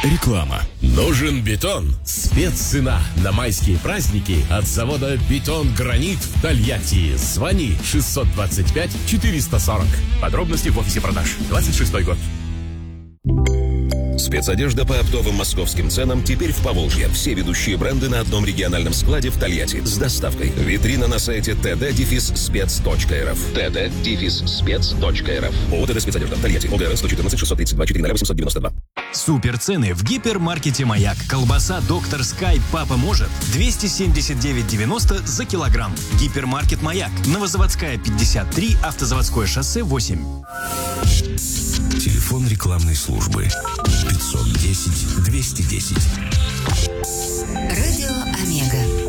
Реклама. Нужен бетон? Спеццена на майские праздники от завода «Бетон Гранит» в Тольятти. Звони 625-440. Подробности в офисе продаж. 26-й год. Спецодежда по оптовым московским ценам теперь в Поволжье. Все ведущие бренды на одном региональном складе в Тольятти с доставкой. Витрина на сайте td-spец.rf. td-spец.rf. ООО «Спецодежда» Тольятти. ОГРН 114 632 400 892. Суперцены в гипермаркете «Маяк». Колбаса «Доктор Скай» «Папа может» 279,90 за килограмм. Гипермаркет «Маяк». Новозаводская, 53, Автозаводское шоссе, 8. Телефон рекламной службы 510-210. Радио Омега.